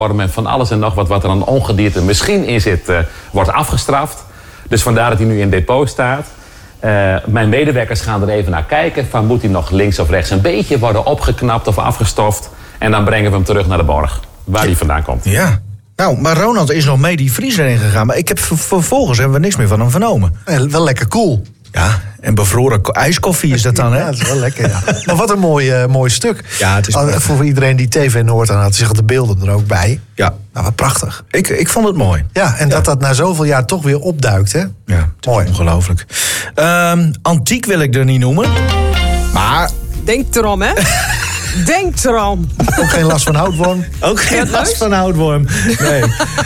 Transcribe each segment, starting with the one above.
en van alles en nog wat er aan ongedierte misschien in zit, wordt afgestraft. Dus vandaar dat hij nu in depot staat. Mijn medewerkers gaan er even naar kijken. Van moet hij nog links of rechts een beetje worden opgeknapt of afgestoft. En dan brengen we hem terug naar de borg, waar hij vandaan komt. Ja. Nou, maar Ronald is nog mee die vriezer ingegaan. Maar vervolgens hebben we niks meer van hem vernomen. Wel lekker cool. Ja, en bevroren ijskoffie is dat dan, hè? Ja, dat is wel lekker, ja. Maar wat een mooi stuk. Ja, het is voor iedereen die TV Noord aan had, zich de beelden er ook bij. Ja. Nou, wat prachtig. Ik vond het mooi. Ja, en dat na zoveel jaar toch weer opduikt, hè? Ja, mooi. Ongelooflijk. Antiek wil ik er niet noemen. Maar... Denk erom, hè? Denk erom. Ook geen last van houtworm. Ook geen last van houtworm. Nee.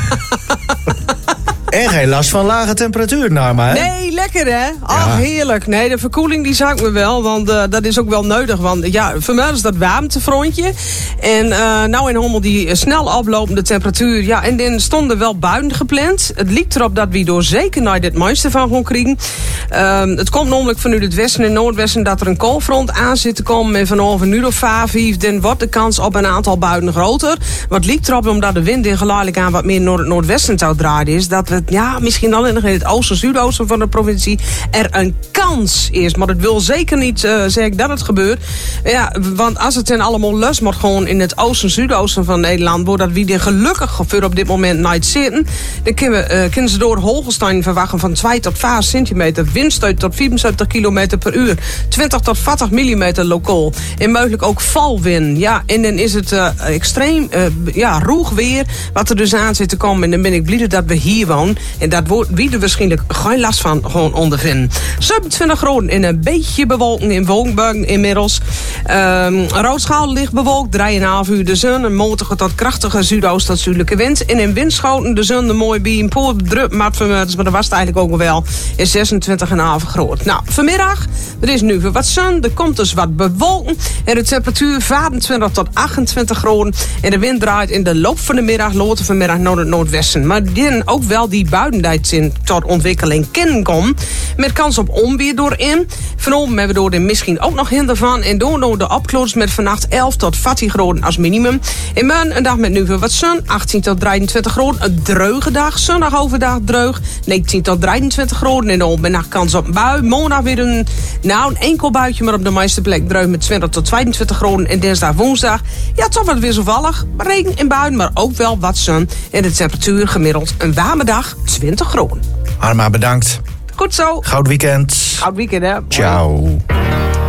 En geen last van lage temperatuur, Narma, hè? Nee, lekker, hè? Ach, heerlijk. Nee, de verkoeling die zag me wel, want dat is ook wel nodig. Want ja, voor mij is dat warmtefrontje. En nou in Hommel die snel oplopende temperatuur. Ja, en dan stonden wel buien gepland. Het lijkt erop dat we door zeker naar dit meeste van gaan krijgen. Het komt namelijk vanuit het westen en noordwesten dat er een koolfront aan zit te komen. En vanaf een uur of 5, dan wordt de kans op een aantal buien groter. Wat lijkt erop, omdat de wind in geleidelijk aan wat meer naar het noordwesten zou draaien is, dat we misschien alleen nog in het oosten, zuidoosten van de provincie er een kans is. Maar het wil zeker niet zeggen dat het gebeurt. Ja, want als het dan allemaal lus wordt gewoon in het oosten, zuidoosten van Nederland, wordt dat wie er gelukkig voor op dit moment niet zitten, dan kunnen ze door Holstein verwachten van 2 tot 5 centimeter, windstoot tot 74 kilometer per uur, 20 tot 40 millimeter lokaal. En mogelijk ook valwind. Ja, en dan is het extreem roeg weer wat er dus aan zit te komen. En dan ben ik blij dat we hier wonen. En dat wie er waarschijnlijk geen last van gewoon ondervinden. 27 graden en een beetje bewolking in Woonbuik inmiddels. Roodschaal licht bewolkt, 3,5 uur de zon. Een matige tot krachtige zuidoost tot zuidelijke wind. En in windschoten de zon de mooi bij een poort druk mat vermutst. Maar dat was het eigenlijk ook wel. Is 26,5 graden. Nou, vanmiddag, er is nu weer wat zon. Er komt dus wat bewolking. En de temperatuur 25 tot 28 graden. En de wind draait in de loop van de middag, later vanmiddag naar het noordwesten. Maar ook wel die buien die tot ontwikkeling kunnen komen. Met kans op onweer doorin. Vanochtend hebben we door er misschien ook nog hinder van. En door de opkloos met vannacht 11 tot 14 graden als minimum. In morgen een dag met nu weer wat zon. 18 tot 23 graden. Een dreuge dag. Zondag overdag dreug. 19 tot 23 graden. En dan met kans op een bui. Maandag weer een enkel buitje. Maar op de meeste plek dreug met 20 tot 22 graden. En dinsdag woensdag. Ja, toch wat wisselvallig. Regen en buien. Maar ook wel wat zon. En de temperatuur gemiddeld een warme dag. 20 graden. Arma, bedankt. Goed zo. Goud weekend. Goud weekend, hè. Ciao.